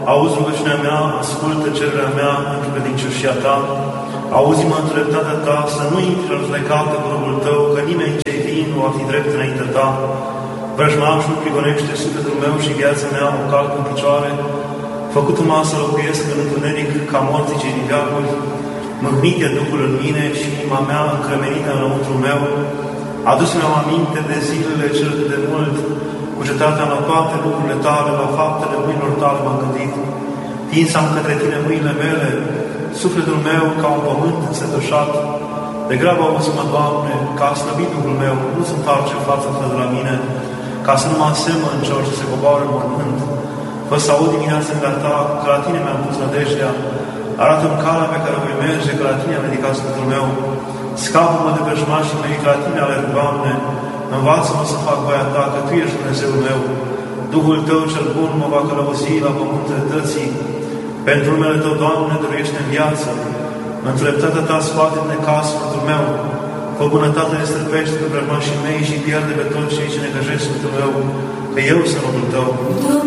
auzi rugăciunea mea, ascultă cererea mea pentru credincioșia ta, auzi-mă în dreptatea ta, să nu intri în judecată cu robul tău, că nimeni ce-i vin nu va fi drept înaintea ta. Vrăjmașul prigonește sufletul meu și viața mea o calc în picioare, făcut-mă să locuiesc în întuneric ca morții cei din veacuri, mâhnit de Duhul în mine și inima mea încremenită înăuntru meu, adus-mi-am aminte de zilele cele de mult, cu cetatea la toate lucrurile tale, la faptele mâinilor tale m-am gândit. Tinsam către tine mâinile mele, sufletul meu ca un pământ înțetușat. Degrabă auzi-mă, Doamne, ca a slăbit Duhul meu, nu-ți întoarce fața ta de la mine, ca să nu mă asemăn celor ce se coboară în mormânt. Fă să aud dimineața în ta, că la tine mi-am pus nădejdea. Arată-mi calea pe care voi merge, că la tine am ridicat sufletul meu. Scapă-mă de vrăjmașii mei, că la tine alerg, Doamne. Învață-mă să fac voia ta, că tu ești Dumnezeul meu. Duhul tău cel bun mă va călăuzi la pământul dreptății. Pentru numele tău, Doamne, dăruiește în viață. În dreptatea ta scoate din necaz sufletul meu. Fă bunătate de străpește pe vrăjmașii mei și pierde pe toți cei ce necăjesc sufletul meu, că eu sunt robul tău.